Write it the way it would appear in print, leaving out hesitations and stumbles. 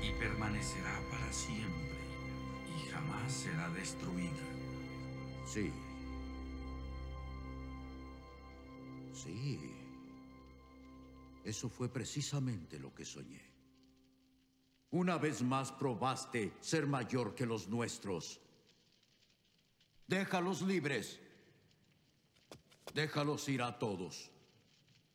y permanecerá para siempre y jamás será destruida. Sí. Sí. Eso fue precisamente lo que soñé. Una vez más probaste ser mayor que los nuestros. Déjalos libres. Déjalos ir a todos.